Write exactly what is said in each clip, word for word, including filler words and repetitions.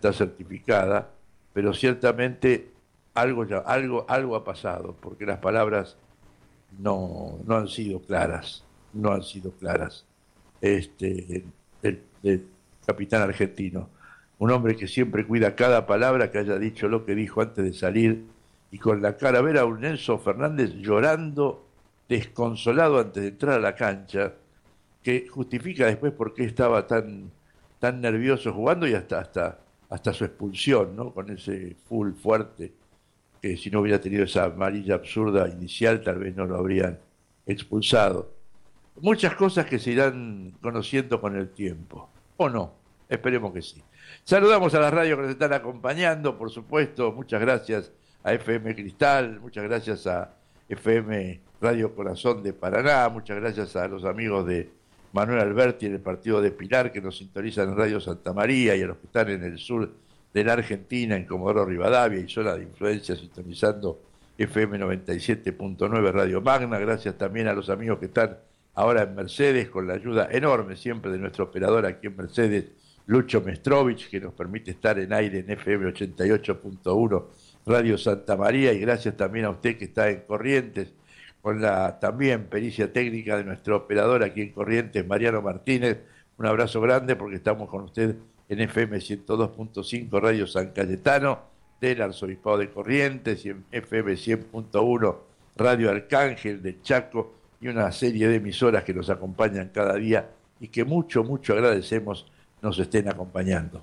está certificada, pero ciertamente algo, ya, algo, algo ha pasado, porque las palabras no, no han sido claras, no han sido claras. Este, del, del capitán argentino, un hombre que siempre cuida cada palabra, que haya dicho lo que dijo antes de salir, y con la cara, ver a un Nelson Fernández llorando, desconsolado antes de entrar a la cancha, que justifica después por qué estaba tan, tan nervioso jugando y hasta, hasta, hasta su expulsión, ¿no? Con ese full fuerte, que si no hubiera tenido esa amarilla absurda inicial, tal vez no lo habrían expulsado. Muchas cosas que se irán conociendo con el tiempo, o no, esperemos que sí. Saludamos a las radios que nos están acompañando, por supuesto, muchas gracias a F M Cristal, muchas gracias a F M Radio Corazón de Paraná, muchas gracias a los amigos de Manuel Alberti en el partido de Pilar que nos sintonizan en Radio Santa María, y a los que están en el sur de la Argentina, en Comodoro Rivadavia y zona de influencia, sintonizando F M noventa y siete punto nueve Radio Magna. Gracias también a los amigos que están ahora en Mercedes, con la ayuda enorme siempre de nuestro operador aquí en Mercedes, Lucho Mestrovich, que nos permite estar en aire en F M ochenta y ocho punto uno Radio Santa María, y gracias también a usted que está en Corrientes, con la también pericia técnica de nuestro operador aquí en Corrientes, Mariano Martínez. Un abrazo grande, porque estamos con usted en F M ciento dos punto cinco Radio San Cayetano del Arzobispado de Corrientes, y en F M cien punto uno Radio Arcángel de Chaco, y una serie de emisoras que nos acompañan cada día y que mucho, mucho agradecemos nos estén acompañando.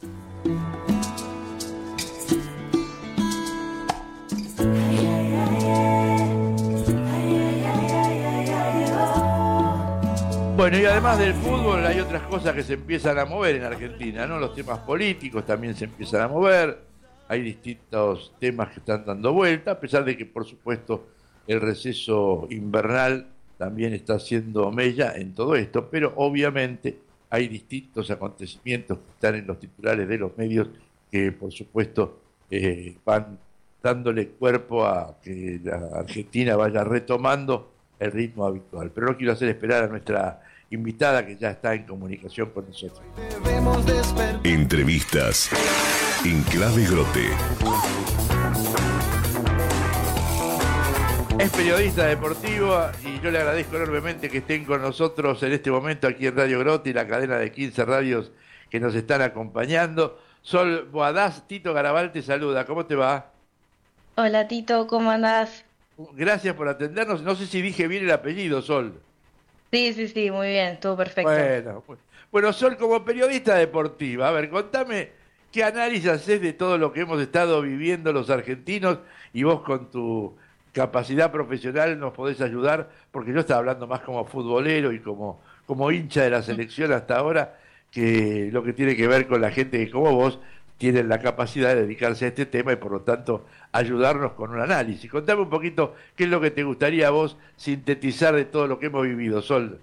Bueno, y además del fútbol hay otras cosas que se empiezan a mover en Argentina, ¿no? Los temas políticos también se empiezan a mover, hay distintos temas que están dando vuelta, a pesar de que, por supuesto, el receso invernal también está haciendo mella en todo esto, pero obviamente hay distintos acontecimientos que están en los titulares de los medios que, por supuesto, eh, van dándole cuerpo a que la Argentina vaya retomando el ritmo habitual. Pero no quiero hacer esperar a nuestra invitada, que ya está en comunicación con nosotros. Entrevistas en Clave Grote. Es periodista deportiva y yo le agradezco enormemente que estén con nosotros en este momento aquí en Radio Grote y la cadena de quince radios que nos están acompañando. Sol Boadás, Tito Garabal te saluda. ¿Cómo te va? Hola Tito, ¿cómo andás? Gracias por atendernos. No sé si dije bien el apellido, Sol. Sí, sí, sí, muy bien, estuvo perfecto. Bueno, bueno, Sol, como periodista deportiva, a ver, contame qué análisis haces de todo lo que hemos estado viviendo los argentinos, y vos con tu capacidad profesional nos podés ayudar, porque yo estaba hablando más como futbolero y como, como hincha de la selección hasta ahora, que lo que tiene que ver con la gente que como vos tienen la capacidad de dedicarse a este tema y por lo tanto ayudarnos con un análisis. Contame un poquito qué es lo que te gustaría a vos sintetizar de todo lo que hemos vivido, Sol.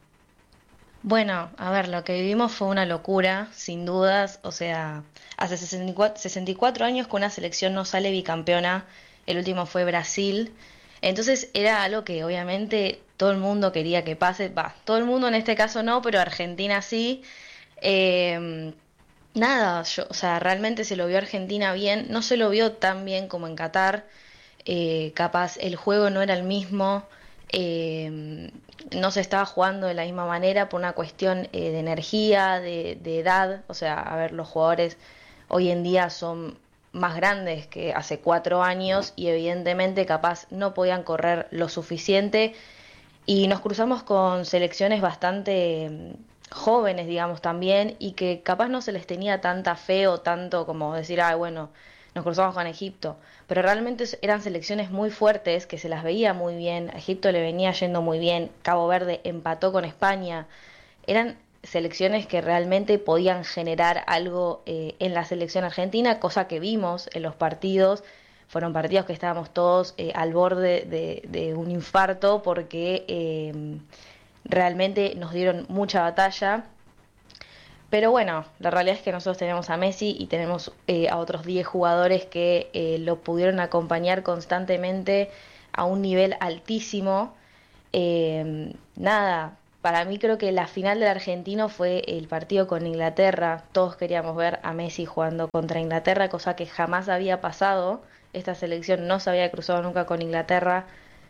Bueno, a ver, lo que vivimos fue una locura, sin dudas. O sea, hace sesenta y cuatro, sesenta y cuatro años que una selección no sale bicampeona. El último fue Brasil. Entonces era algo que obviamente todo el mundo quería que pase. Va, todo el mundo en este caso no, pero Argentina sí. Eh, nada, yo, o sea, realmente se lo vio Argentina bien. No se lo vio tan bien como en Qatar. Eh, capaz el juego no era el mismo. Eh, no se estaba jugando de la misma manera por una cuestión eh, de energía, de, de edad. O sea, a ver, los jugadores hoy en día son más grandes que hace cuatro años y evidentemente capaz no podían correr lo suficiente, y nos cruzamos con selecciones bastante mm, jóvenes, digamos, también, y que capaz no se les tenía tanta fe o tanto como decir, ay, bueno, nos cruzamos con Egipto, pero realmente eran selecciones muy fuertes, que se las veía muy bien. A Egipto le venía yendo muy bien, Cabo Verde empató con España, eran selecciones que realmente podían generar algo eh, en la selección argentina, cosa que vimos en los partidos. Fueron partidos que estábamos todos eh, al borde de, de un infarto, porque eh, realmente nos dieron mucha batalla. Pero bueno, la realidad es que nosotros tenemos a Messi y tenemos eh, a otros diez jugadores que eh, lo pudieron acompañar constantemente a un nivel altísimo. Eh, nada, para mí creo que la final del argentino fue el partido con Inglaterra. Todos queríamos ver a Messi jugando contra Inglaterra, cosa que jamás había pasado. Esta selección no se había cruzado nunca con Inglaterra.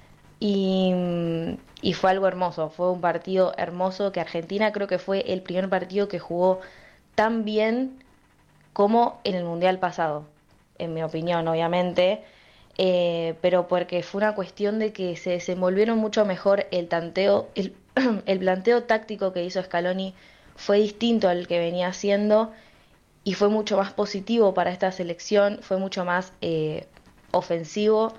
Y, y fue algo hermoso, fue un partido hermoso que Argentina creo que fue el primer partido que jugó tan bien como en el Mundial pasado, en mi opinión, obviamente, eh, pero porque fue una cuestión de que se desenvolvieron mucho mejor el tanteo, el, el planteo táctico que hizo Scaloni fue distinto al que venía haciendo y fue mucho más positivo para esta selección, fue mucho más eh, ofensivo.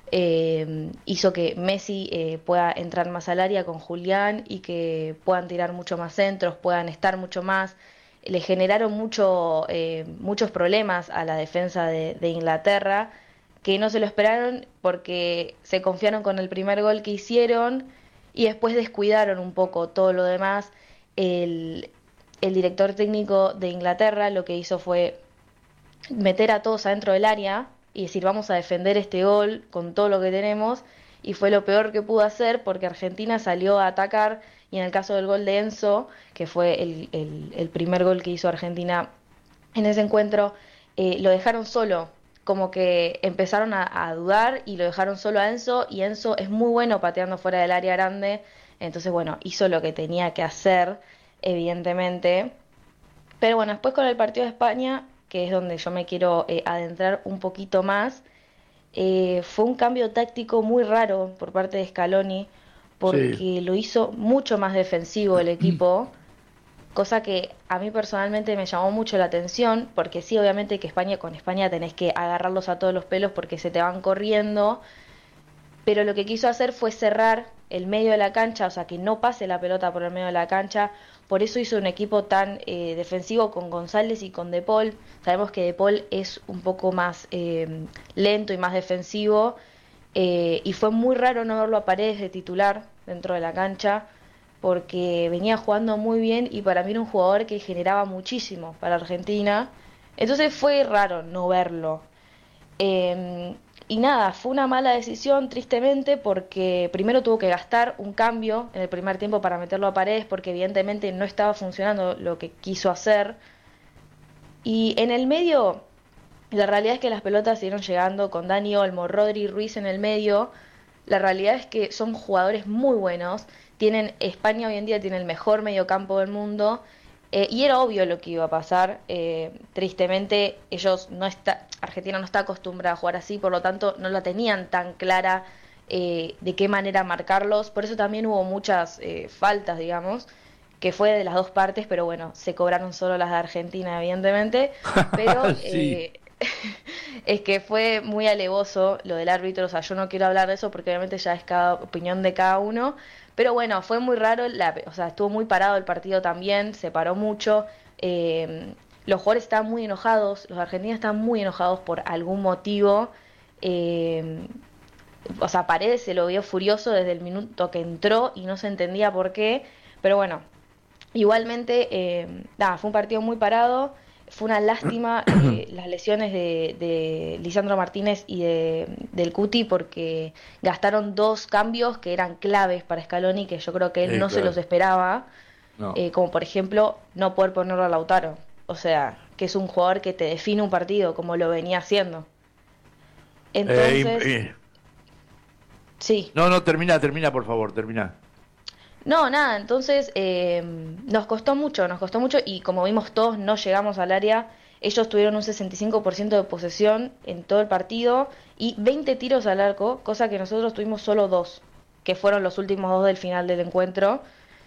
Eh, hizo que Messi eh, pueda entrar más al área con Julián y que puedan tirar mucho más centros, puedan estar mucho más. Le generaron mucho, eh, muchos problemas a la defensa de, de Inglaterra, que no se lo esperaron porque se confiaron con el primer gol que hicieron y después descuidaron un poco todo lo demás. El, el director técnico de Inglaterra lo que hizo fue meter a todos adentro del área y decir vamos a defender este gol con todo lo que tenemos, y fue lo peor que pudo hacer porque Argentina salió a atacar, y en el caso del gol de Enzo, que fue el, el, el primer gol que hizo Argentina en ese encuentro, eh, lo dejaron solo, como que empezaron a, a dudar y lo dejaron solo a Enzo, y Enzo es muy bueno pateando fuera del área grande, entonces bueno, hizo lo que tenía que hacer, evidentemente. Pero bueno, después con el partido de España, que es donde yo me quiero eh, adentrar un poquito más, eh, fue un cambio táctico muy raro por parte de Scaloni, Sí. porque lo hizo mucho más defensivo el equipo, cosa que a mí personalmente me llamó mucho la atención, porque sí, obviamente que España, con España tenés que agarrarlos a todos los pelos porque se te van corriendo, pero lo que quiso hacer fue cerrar el medio de la cancha, o sea, que no pase la pelota por el medio de la cancha. Por eso hizo un equipo tan eh, defensivo con González y con De Paul. Sabemos que De Paul es un poco más eh, lento y más defensivo, eh, y fue muy raro no verlo a Paredes de titular dentro de la cancha, porque venía jugando muy bien y para mí era un jugador que generaba muchísimo para Argentina. Entonces fue raro no verlo. Eh, y nada, fue una mala decisión, tristemente, porque primero tuvo que gastar un cambio en el primer tiempo para meterlo a Paredes, porque evidentemente no estaba funcionando lo que quiso hacer. Y en el medio, la realidad es que las pelotas siguieron llegando con Dani Olmo, Rodri Ruiz en el medio. La realidad es que son jugadores muy buenos. Tienen, España hoy en día tiene el mejor mediocampo del mundo. Eh, y era obvio lo que iba a pasar. Eh, tristemente, ellos no está, Argentina no está acostumbrada a jugar así, por lo tanto no la tenían tan clara eh, de qué manera marcarlos. Por eso también hubo muchas eh, faltas, digamos, que fue de las dos partes, pero bueno, se cobraron solo las de Argentina, evidentemente. Pero Sí. eh, es que fue muy alevoso lo del árbitro, o sea, yo no quiero hablar de eso porque obviamente ya es cada opinión de cada uno, pero bueno, fue muy raro, la, o sea, estuvo muy parado el partido también, se paró mucho, eh, los jugadores estaban muy enojados, los argentinos estaban muy enojados por algún motivo, eh, o sea, Paredes se lo vio furioso desde el minuto que entró y no se entendía por qué, pero bueno, igualmente, eh, nada, fue un partido muy parado. Fue una lástima eh, las lesiones de, de Lisandro Martínez y de, del Cuti, porque gastaron dos cambios que eran claves para Scaloni, que yo creo que él Eh, no se los claro. esperaba, No. eh, como por ejemplo no poder ponerlo a Lautaro. O sea, que es un jugador que te define un partido, como lo venía haciendo. Eh, im- Entonces, eh, sí. no, no, termina, termina, por favor, termina. No, nada, entonces eh, nos costó mucho, nos costó mucho y como vimos todos no llegamos al área. Ellos tuvieron un sesenta y cinco por ciento de posesión en todo el partido y veinte tiros al arco, cosa que nosotros tuvimos solo dos, que fueron los últimos dos del final del encuentro.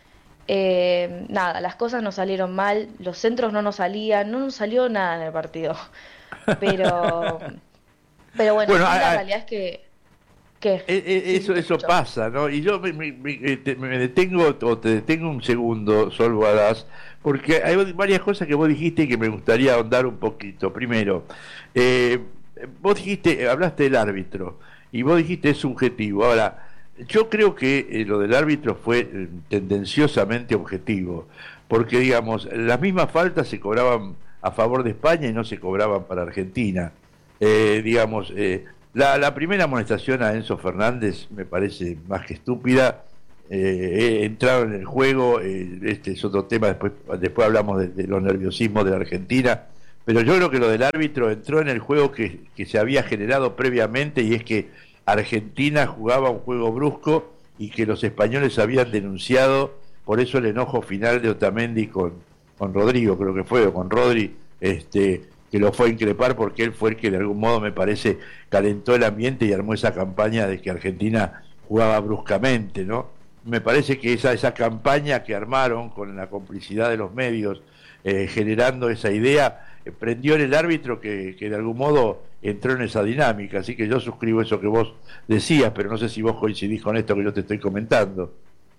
Eh, nada, las cosas nos salieron mal, los centros no nos salían, no nos salió nada en el partido. Pero, pero bueno, Bueno, sí, la a- a- realidad es que... ¿Qué? Eh, eh, Sí, sí, eso te eso escucho. pasa, ¿no? Y yo me, me- me- eh, te- me detengo o te detengo un segundo, Sol Guadás, porque hay varias cosas que vos dijiste y que me gustaría ahondar un poquito. Primero, eh, vos dijiste, eh, hablaste del árbitro y vos dijiste es subjetivo. Ahora, yo creo que eh, lo del árbitro fue eh, tendenciosamente objetivo, porque digamos, las mismas faltas se cobraban a favor de España y no se cobraban para Argentina. Eh, digamos, eh, la, la primera amonestación a Enzo Fernández me parece más que estúpida, eh, entraron en el juego, eh, este es otro tema, después, después hablamos de, de los nerviosismos de la Argentina, pero yo creo que lo del árbitro entró en el juego que, que se había generado previamente, y es que Argentina jugaba un juego brusco y que los españoles habían denunciado, por eso el enojo final de Otamendi con, con Rodrigo, creo que fue, o con Rodri, este, que lo fue a increpar porque él fue el que de algún modo, me parece, calentó el ambiente y armó esa campaña de que Argentina jugaba bruscamente, ¿no? Me parece que esa, esa campaña que armaron con la complicidad de los medios, eh, generando esa idea, eh, prendió en el árbitro que, que de algún modo entró en esa dinámica, así que yo suscribo eso que vos decías, pero no sé si vos coincidís con esto que yo te estoy comentando.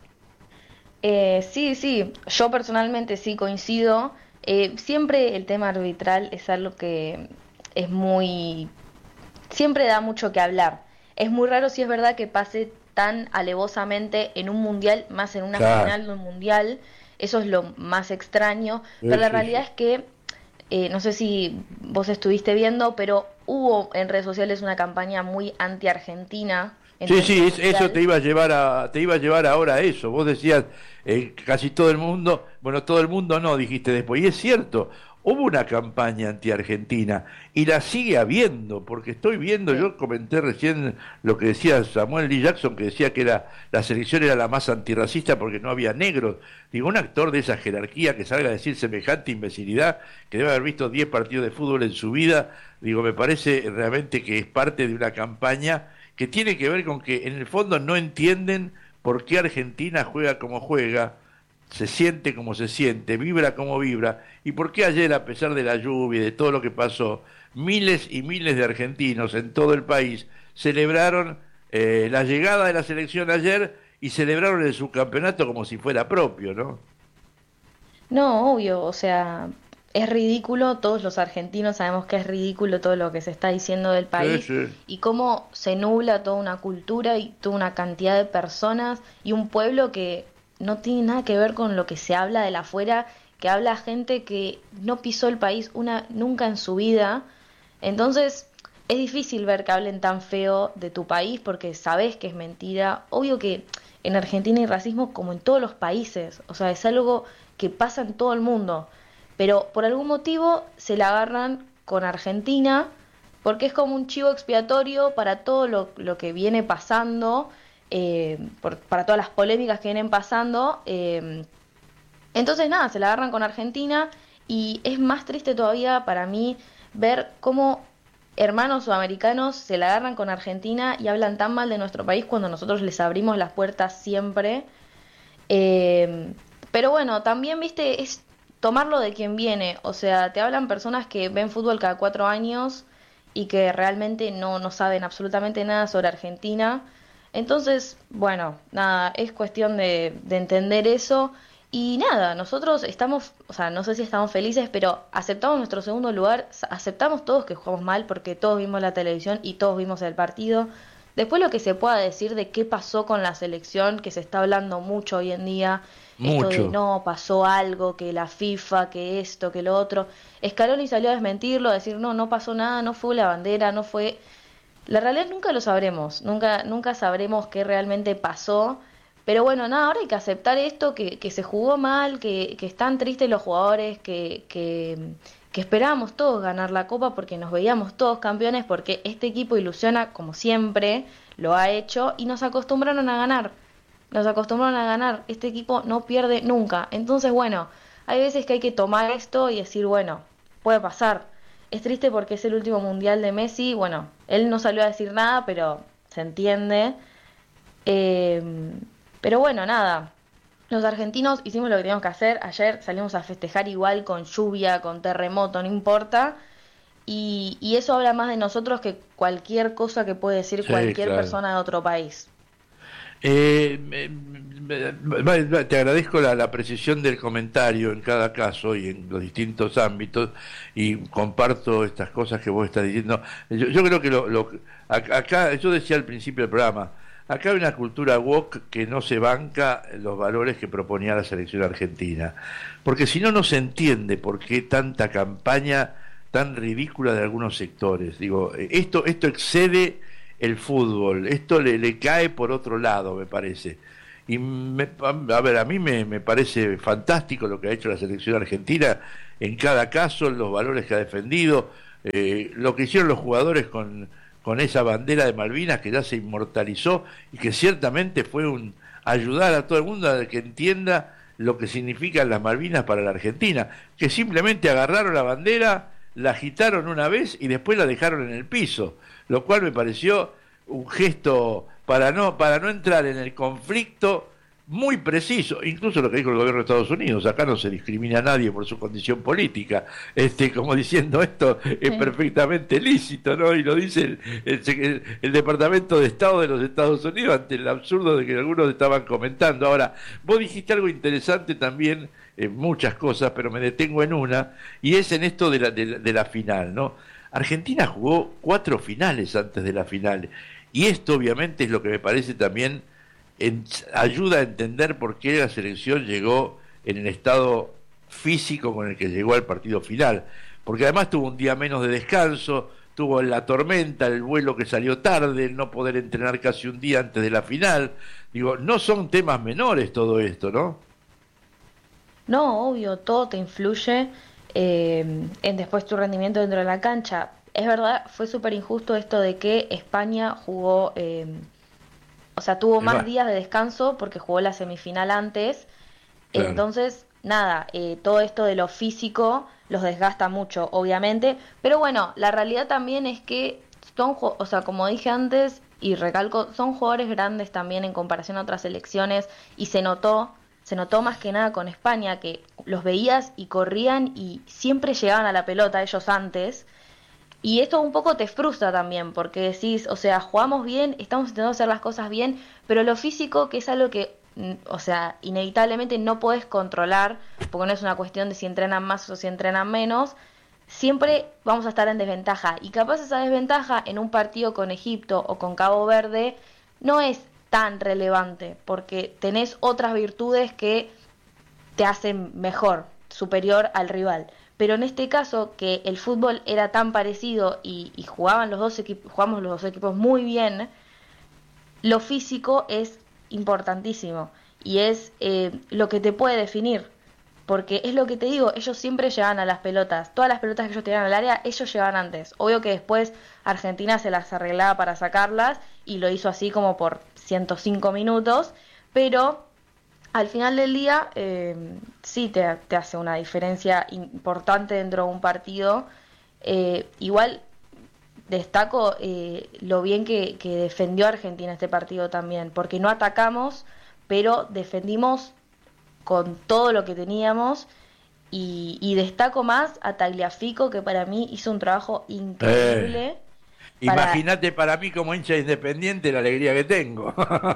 Eh, sí, sí, yo personalmente sí coincido. Eh, siempre el tema arbitral es algo que es muy... siempre da mucho que hablar. Es muy raro, si es verdad, que pase tan alevosamente en un mundial, más en una Claro. final de un mundial. Eso es lo más extraño, Sí, pero la sí, realidad sí. es que, eh, no sé si vos estuviste viendo, pero hubo en redes sociales una campaña muy anti-argentina en Sí, todo este sí, es- eso te mundial. iba a llevar a, te iba a llevar ahora a eso. Vos decías, eh, casi todo el mundo, bueno, todo el mundo no, dijiste después, y es cierto, hubo una campaña anti-Argentina y la sigue habiendo, porque estoy viendo, Sí. yo comenté recién lo que decía Samuel L. Jackson, que decía que era, la selección era la más antirracista porque no había negros. Digo, un actor de esa jerarquía que salga a decir semejante imbecilidad, que debe haber visto diez partidos de fútbol en su vida, digo, me parece realmente que es parte de una campaña que tiene que ver con que en el fondo no entienden por qué Argentina juega como juega, se siente como se siente, vibra como vibra, y por qué ayer, a pesar de la lluvia y de todo lo que pasó, miles y miles de argentinos en todo el país celebraron eh, la llegada de la selección ayer y celebraron el subcampeonato como si fuera propio, ¿no? No, obvio, o sea, es ridículo, todos los argentinos sabemos que es ridículo todo lo que se está diciendo del Sí, país sí. y cómo se nubla toda una cultura y toda una cantidad de personas y un pueblo que no tiene nada que ver con lo que se habla de la afuera, que habla gente que no pisó el país una nunca en su vida. Entonces, es difícil ver que hablen tan feo de tu país porque sabes que es mentira. Obvio que en Argentina hay racismo como en todos los países, o sea, es algo que pasa en todo el mundo, pero por algún motivo se la agarran con Argentina porque es como un chivo expiatorio para todo lo, lo que viene pasando, eh, por- para todas las polémicas que vienen pasando. eh, entonces, nada, se la agarran con Argentina y es más triste todavía para mí ver cómo hermanos sudamericanos se la agarran con Argentina y hablan tan mal de nuestro país cuando nosotros les abrimos las puertas siempre. Eh, pero bueno, también, viste, es tomarlo de quien viene. O sea, te hablan personas que ven fútbol cada cuatro años y que realmente no, no saben absolutamente nada sobre Argentina. Entonces, bueno, nada, es cuestión de, de entender eso. Y nada, nosotros estamos, o sea, no sé si estamos felices, pero aceptamos nuestro segundo lugar, s- aceptamos todos que jugamos mal porque todos vimos la televisión y todos vimos el partido. Después lo que se pueda decir de qué pasó con la selección, que se está hablando mucho hoy en día, esto de Mucho. no, pasó algo, que la FIFA, que esto, que lo otro. Scaloni salió a desmentirlo, a decir no, no pasó nada, no fue la bandera, no fue... La realidad nunca lo sabremos, nunca, nunca sabremos qué realmente pasó. Pero bueno, nada, ahora hay que aceptar esto, que, que se jugó mal, que, que están tristes los jugadores, que, que, que esperábamos todos ganar la copa porque nos veíamos todos campeones, porque este equipo ilusiona como siempre, lo ha hecho y nos acostumbraron a ganar. Nos acostumbraron a ganar. Este equipo no pierde nunca. Entonces, bueno, hay veces que hay que tomar esto y decir, bueno, puede pasar. Es triste porque es el último mundial de Messi. Bueno, él no salió a decir nada, pero se entiende. Eh, pero bueno, nada. Los argentinos hicimos lo que teníamos que hacer. Ayer salimos a festejar igual con lluvia, con terremoto, no importa. Y, y eso habla más de nosotros que cualquier cosa que puede decir Sí, cualquier claro. persona de otro país. Eh, me- me- me- te agradezco la, la precisión del comentario en cada caso y en los distintos ámbitos, y comparto estas cosas que vos estás diciendo. Yo, yo creo que lo, lo- ac- acá, yo decía al principio del programa, acá hay una cultura woke que no se banca los valores que proponía la selección argentina, porque si no, no se entiende por qué tanta campaña tan ridícula de algunos sectores. Digo, eh, esto, esto excede el fútbol, esto le, le cae por otro lado, me parece. y me, a ver, a mí me, me parece fantástico lo que ha hecho la selección argentina en cada caso, los valores que ha defendido, eh, lo que hicieron los jugadores con, con esa bandera de Malvinas que ya se inmortalizó y que ciertamente fue un ayudar a todo el mundo a que entienda lo que significan las Malvinas para la Argentina, que simplemente agarraron la bandera, la agitaron una vez y después la dejaron en el piso, lo cual me pareció un gesto para no, para no entrar en el conflicto muy preciso, incluso lo que dijo el gobierno de Estados Unidos, acá no se discrimina a nadie por su condición política, este, como diciendo esto es Sí. perfectamente lícito, ¿no? Y lo dice el, el, el, el Departamento de Estado de los Estados Unidos ante el absurdo de que algunos estaban comentando. Ahora, vos dijiste algo interesante también, en muchas cosas, pero me detengo en una, y es en esto de la, de la, de la final, ¿no? Argentina jugó cuatro finales antes de la final, y esto obviamente es lo que me parece también en, ayuda a entender por qué la selección llegó en el estado físico con el que llegó al partido final, porque además tuvo un día menos de descanso, tuvo la tormenta, el vuelo que salió tarde, el no poder entrenar casi un día antes de la final. Digo, no son temas menores todo esto, ¿no? No, obvio, todo te influye eh, en después tu rendimiento dentro de la cancha. Es verdad, fue súper injusto esto de que España jugó, eh, o sea, tuvo Es más más, días de descanso porque jugó la semifinal antes. claro. Entonces, nada, eh, todo esto de lo físico los desgasta mucho, obviamente. Pero bueno, la realidad también es que son, ju- o sea, como dije antes y recalco, son jugadores grandes también en comparación a otras selecciones y se notó, se notó más que nada con España que los veías y corrían y siempre llegaban a la pelota ellos antes. Y esto un poco te frustra también, porque decís, o sea, jugamos bien, estamos intentando hacer las cosas bien, pero lo físico, que es algo que, mm, o sea, inevitablemente no podés controlar, porque no es una cuestión de si entrenan más o si entrenan menos, siempre vamos a estar en desventaja. Y capaz esa desventaja en un partido con Egipto o con Cabo Verde no es tan relevante, porque tenés otras virtudes que te hacen mejor, superior al rival. Pero en este caso, que el fútbol era tan parecido y, y jugaban los dos equipos, jugamos los dos equipos muy bien, lo físico es importantísimo y es eh, lo que te puede definir. Porque es lo que te digo, ellos siempre llegan a las pelotas. Todas las pelotas que ellos tenían al área, ellos llegaban antes. Obvio que después Argentina se las arreglaba para sacarlas y lo hizo así como por ciento cinco minutos. Pero al final del día, eh, sí te, te hace una diferencia importante dentro de un partido. Eh, igual destaco eh, lo bien que, que defendió Argentina este partido también, porque no atacamos, pero defendimos con todo lo que teníamos. Y, y destaco más a Tagliafico, que para mí hizo un trabajo Eh, increíble para... Imagínate para mí como hincha independiente la alegría que tengo.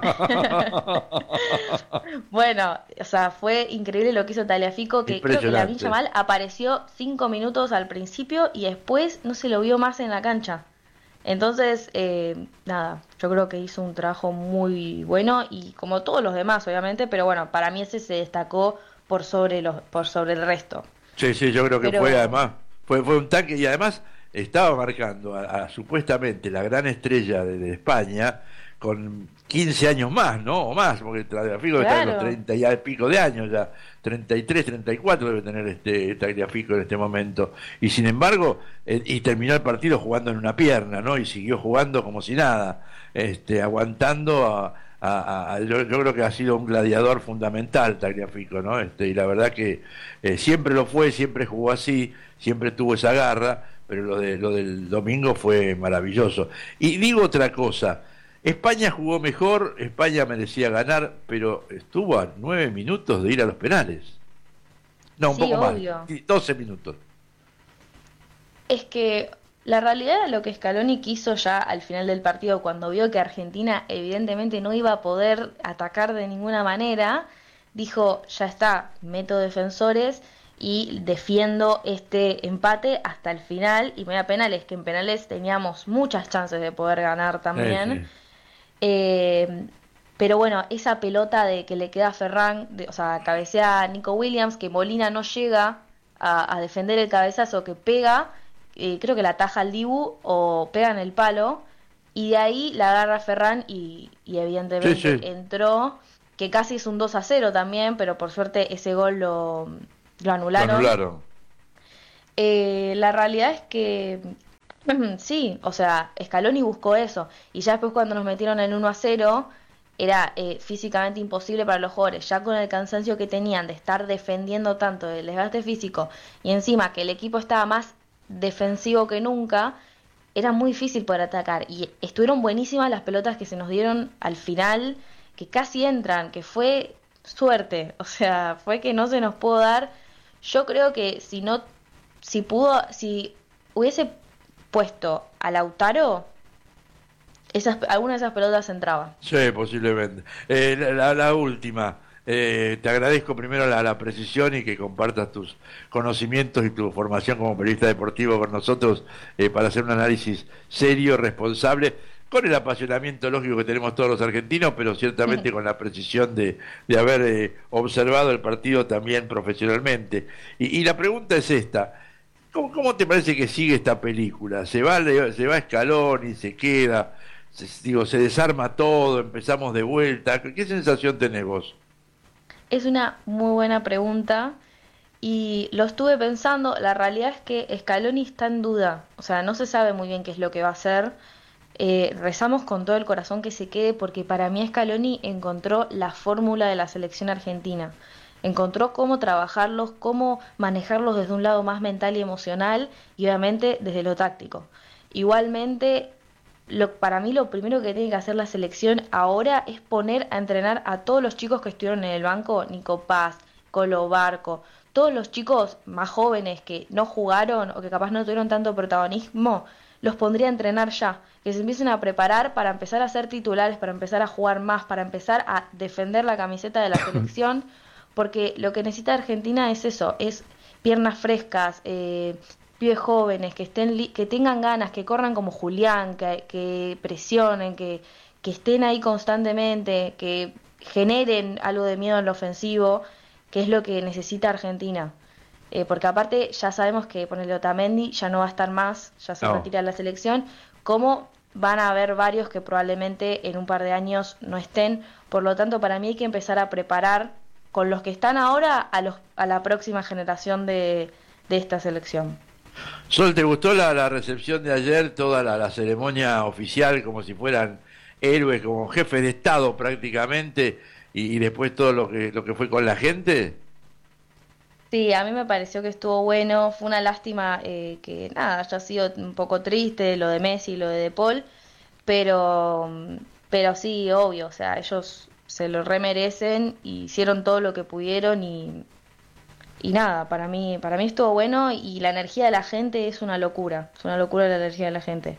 Bueno, o sea, fue increíble lo que hizo Tagliafico, que creo que Lamine Impresionante. Yamal apareció cinco minutos al principio y después no se lo vio más en la cancha. Entonces, eh, nada, yo creo que hizo un trabajo muy bueno y como todos los demás, obviamente, pero bueno, para mí ese se destacó por sobre los, por sobre el resto. Sí, sí, yo creo que fue Pero, además, fue, fue un tanque y además estaba marcando a, a supuestamente la gran estrella de, de España con quince años más, ¿no? O más, porque Tagliafico está en los claro, treinta y pico de años ya, treinta y tres, treinta y cuatro debe tener este Tagliafico en este momento. Y sin embargo, eh, y terminó el partido jugando en una pierna, ¿no? Y siguió jugando como si nada, este, aguantando a, a- a- yo, yo creo que ha sido un gladiador fundamental Tagliafico, ¿no? Este, y la verdad que eh, siempre lo fue, siempre jugó así, siempre tuvo esa garra, pero lo de lo del domingo fue maravilloso. Y digo otra cosa, España jugó mejor, España merecía ganar, pero estuvo a nueve minutos de ir a los penales. No, un sí, poco más, obvio. sí, doce minutos. Es que la realidad era lo que Scaloni quiso ya al final del partido, cuando vio que Argentina evidentemente no iba a poder atacar de ninguna manera, dijo, ya está, meto defensores y defiendo este empate hasta el final y me da penales, que en penales teníamos muchas chances de poder ganar Sí, también. sí. Eh, pero bueno, esa pelota de que le queda a Ferran, de- o sea, cabecea a Nico Williams, que Molina no llega a, a defender el cabezazo que pega, eh, creo que la ataja al Dibu o pega en el palo, y de ahí la agarra Ferran y, y Sí, evidentemente sí. entró. que casi es un dos a cero también, pero por suerte ese gol lo, lo anularon. Lo anularon. Eh, la realidad es que sí, o sea, Scaloni buscó eso, y ya después cuando nos metieron el uno a cero, era eh, físicamente imposible para los jugadores, ya con el cansancio que tenían de estar defendiendo tanto, del desgaste físico, y encima que el equipo estaba más defensivo que nunca, era muy difícil poder atacar, y estuvieron buenísimas las pelotas que se nos dieron al final, que casi entran, que fue suerte, o sea, fue que no se nos pudo dar. Yo creo que si no, si pudo, si hubiese puesto a Lautaro, esas, alguna de esas pelotas entraba. Sí, posiblemente. Eh, la, la, la última, eh, te agradezco primero la, la precisión y que compartas tus conocimientos y tu formación como periodista deportivo con nosotros eh, para hacer un análisis serio, responsable, con el apasionamiento lógico que tenemos todos los argentinos, pero ciertamente con la precisión de, de haber eh, observado el partido también profesionalmente. Y, y la pregunta es esta. ¿Cómo, ¿Cómo te parece que sigue esta película? ¿Se va, se va Scaloni, se queda, se, digo, se desarma todo, empezamos de vuelta? ¿Qué sensación tenés vos? Es una muy buena pregunta y lo estuve pensando. La realidad es que Scaloni está en duda, o sea, no se sabe muy bien qué es lo que va a hacer. Eh, rezamos con todo el corazón que se quede, porque para mí Scaloni encontró la fórmula de la selección argentina. Encontró cómo trabajarlos, cómo manejarlos desde un lado más mental y emocional, y obviamente desde lo táctico. Igualmente, lo, para mí lo primero que tiene que hacer la selección ahora es poner a entrenar a todos los chicos que estuvieron en el banco, Nico Paz, Colo Barco, todos los chicos más jóvenes que no jugaron o que capaz no tuvieron tanto protagonismo, los pondría a entrenar ya, que se empiecen a preparar para empezar a ser titulares, para empezar a jugar más, para empezar a defender la camiseta de la selección, porque lo que necesita Argentina es eso, es piernas frescas, eh, pibes jóvenes, que estén li que tengan ganas, que corran como Julián, que, que presionen, que, que estén ahí constantemente, que generen algo de miedo en lo ofensivo, que es lo que necesita Argentina. Eh, porque aparte ya sabemos que ponerle Otamendi ya no va a estar más, ya se No. retira la selección, como van a haber varios que probablemente en un par de años no estén. Por lo tanto, para mí hay que empezar a preparar con los que están ahora a, los, a la próxima generación de, de esta selección. Sol, ¿te gustó la, la recepción de ayer, toda la, la ceremonia oficial, como si fueran héroes, como jefes de Estado prácticamente, y, y después todo lo que, lo que fue con la gente? Sí, a mí me pareció que estuvo bueno. Fue una lástima eh, que nada, haya sido un poco triste lo de Messi y lo de De Paul, pero, pero sí, obvio, o sea, ellos se lo remerecen y hicieron todo lo que pudieron y, y nada, para mí, para mí estuvo bueno, y la energía de la gente es una locura, es una locura la energía de la gente.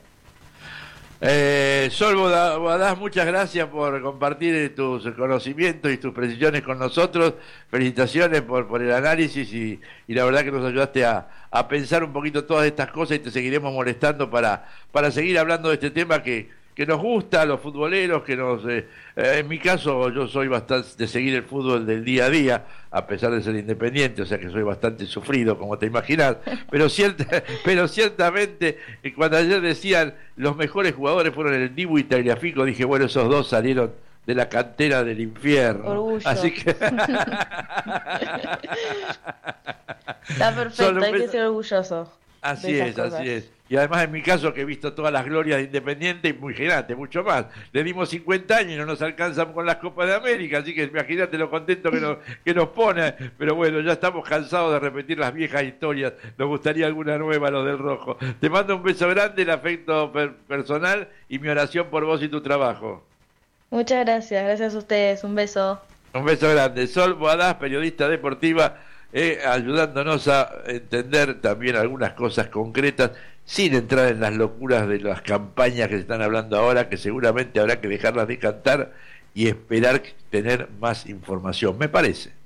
Eh, Sol Boadás, muchas gracias por compartir tus conocimientos y tus precisiones con nosotros. Felicitaciones por, por el análisis y, y la verdad que nos ayudaste a, a pensar un poquito todas estas cosas, y te seguiremos molestando para, para seguir hablando de este tema que, que nos gusta a los futboleros, que nos eh, eh, en mi caso yo soy bastante de seguir el fútbol del día a día, a pesar de ser independiente, o sea que soy bastante sufrido, como te imaginas, pero cierta, pero ciertamente eh, cuando ayer decían los mejores jugadores fueron el Dibu y Tagliafico, dije, bueno, esos dos salieron de la cantera del infierno. Orgullo. Así que Está perfecto, hay que ser orgulloso. Así es, cosas. Así es. Y además en mi caso, que he visto todas las glorias de Independiente, y muy gigante, mucho más. Le dimos cincuenta años y no nos alcanzan con las Copas de América, así que imagínate lo contento que nos, que nos pone. Pero bueno, ya estamos cansados de repetir las viejas historias. Nos gustaría alguna nueva, los del rojo. Te mando un beso grande, el afecto per personal y mi oración por vos y tu trabajo. Muchas gracias, gracias a ustedes. Un beso. Un beso grande. Sol Boadás, periodista deportiva, Eh, ayudándonos a entender también algunas cosas concretas, sin entrar en las locuras de las campañas que se están hablando ahora, que seguramente habrá que dejarlas de cantar y esperar tener más información, me parece.